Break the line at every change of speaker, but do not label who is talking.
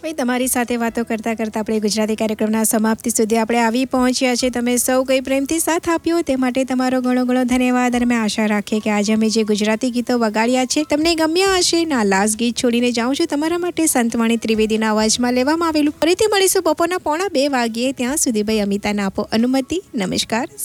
ભાઈ તમારી સાથે વાતો કરતાં કરતાં આપણે ગુજરાતી કાર્યક્રમના સમાપ્તિ સુધી આપણે આવી પહોંચ્યા છે. તમે સૌ કંઈ પ્રેમથી સાથ આપ્યો તે માટે તમારો ઘણો ઘણો ધન્યવાદ. અને અમે આશા રાખીએ કે આજે અમે જે ગુજરાતી ગીતો વગાડ્યા છે તમને ગમ્યા હશે. ના લાસ્ટ ગીત છોડીને જાઉં છું તમારા માટે સંતવાણી ત્રિવેદીના અવાજમાં લેવામાં આવેલું. ફરીથી મળીશું બપોરના 1:45 વાગ્યે. ત્યાં સુધી ભાઈ અમિતાને આપો અનુમતિ. નમસ્કાર.